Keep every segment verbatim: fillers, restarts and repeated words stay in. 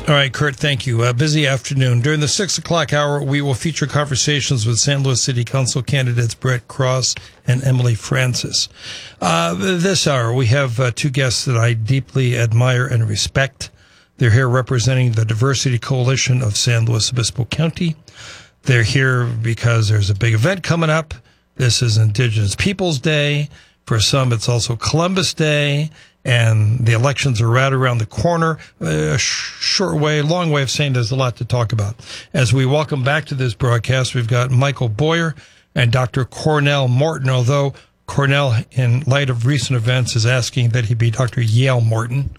All right, Kurt, thank you. Uh, busy afternoon. During the six o'clock hour, we will feature conversations with Saint Louis City Council candidates Brett Cross and Emily Francis. Uh, this hour, we have uh, two guests that I deeply admire and respect. They're here representing the Diversity Coalition of San Luis Obispo County. They're here because there's a big event coming up. This is Indigenous Peoples Day. For some, it's also Columbus Day. And the elections are right around the corner. A sh- short way, long way of saying there's a lot to talk about. As we welcome back to this broadcast, we've got Michael Boyer and Doctor Cornell Morton, although Cornell, in light of recent events, is asking that he be Doctor Yale Morton.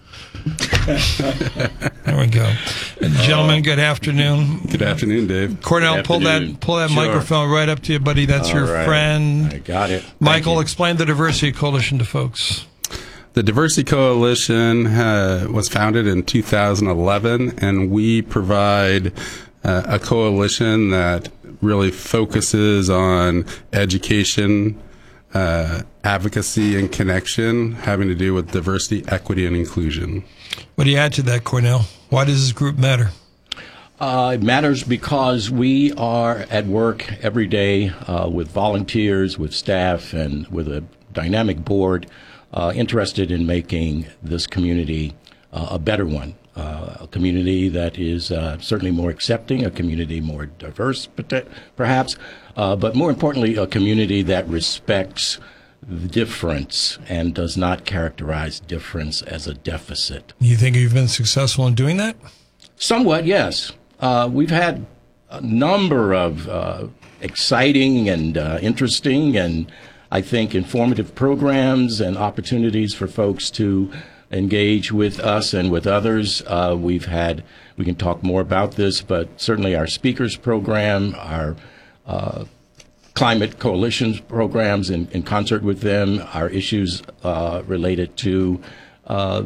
There we go. Gentlemen, good afternoon. Good afternoon, Dave. Cornell, Good pull afternoon. that pull that Sure. microphone right up to you, buddy. That's All your right. friend. I got it. Michael, Thank you. explain the Diversity Coalition to folks. The Diversity Coalition uh, was founded in two thousand eleven, and we provide uh, a coalition that really focuses on education, uh, advocacy, and connection, having to do with diversity, equity, and inclusion. What do you add to that, Cornell? Why does this group matter? Uh, it matters because we are at work every day uh, with volunteers, with staff, and with a dynamic board uh, interested in making this community uh, a better one, uh, a community that is uh, certainly more accepting, a community more diverse, perhaps, uh, but more importantly, a community that respects the difference and does not characterize difference as a deficit. You think you've been successful in doing that? Somewhat, yes. Uh, we've had a number of uh, exciting and uh, interesting and, I think, informative programs and opportunities for folks to engage with us and with others. Uh, we've had, we can talk more about this, but certainly our speakers program, our uh, climate coalitions programs in, in concert with them, our issues uh, related to uh,